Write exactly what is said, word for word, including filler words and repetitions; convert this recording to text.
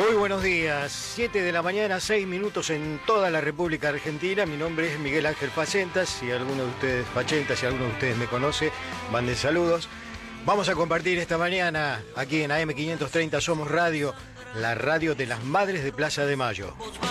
Muy buenos días, siete de la mañana, seis minutos en toda la República Argentina. Mi nombre es Miguel Ángel Facentas, si alguno de ustedes, Facentas, si alguno de ustedes me conoce, manden saludos. Vamos a compartir esta mañana aquí en A M quinientos treinta Somos Radio, la radio de las Madres de Plaza de Mayo.